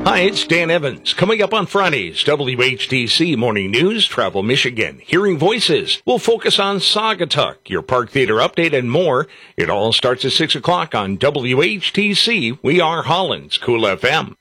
Hi, it's Dan Evans. Coming up on Friday's WHTC Morning News, Travel Michigan, Hearing Voices. We'll focus on Saugatuck, your Park Theater update, and more. It all starts at 6 o'clock on WHTC. We are Holland's Cool FM.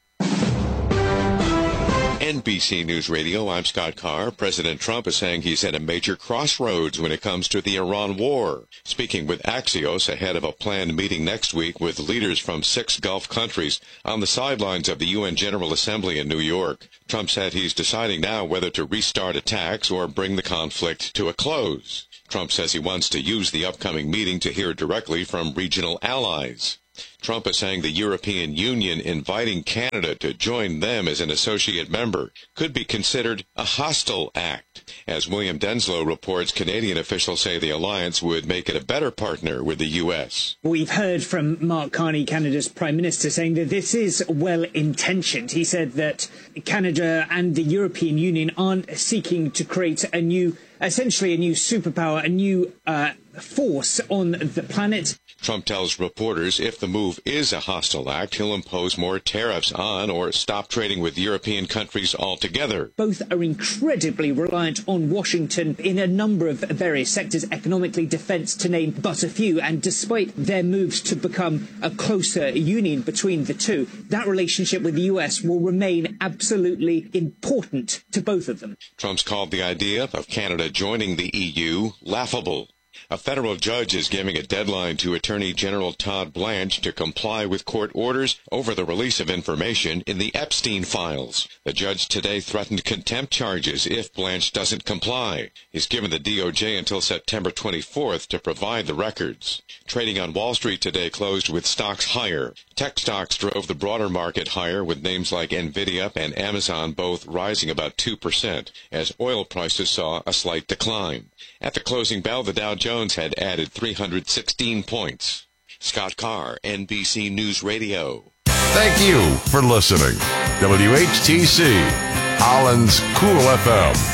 NBC News Radio, I'm Scott Carr. President Trump is saying he's at a major crossroads when it comes to the Iran war. Speaking with Axios ahead of a planned meeting next week with leaders from 6 Gulf countries on the sidelines of the UN General Assembly in New York, Trump said he's deciding now whether to restart attacks or bring the conflict to a close. Trump says he wants to use the upcoming meeting to hear directly from regional allies. Trump is saying the European Union inviting Canada to join them as an associate member could be considered a hostile act. As William Denslow reports, Canadian officials say the alliance would make it a better partner with the U.S. We've heard from Mark Carney, Canada's Prime Minister, saying that this is well-intentioned. He said that Canada and the European Union aren't seeking to create essentially a new superpower, a new force on the planet. Trump tells reporters if the move is a hostile act, he'll impose more tariffs on or stop trading with European countries altogether. Both are incredibly reliant on Washington in a number of various sectors, economically, defense, to name but a few. And despite their moves to become a closer union between the two, that relationship with the US will remain absolutely important to both of them. Trump's called the idea of Canada joining the EU laughable. A federal judge is giving a deadline to Attorney General Todd Blanche to comply with court orders over the release of information in the Epstein files. The judge today threatened contempt charges if Blanche doesn't comply. He's given the DOJ until September 24th to provide the records. Trading on Wall Street today closed with stocks higher. Tech stocks drove the broader market higher, with names like Nvidia and Amazon both rising about 2%, as oil prices saw a slight decline. At the closing bell, the Dow Jones had added 316 points. Scott Carr, NBC News Radio. Thank you for listening. WHTC, Holland's Cool FM.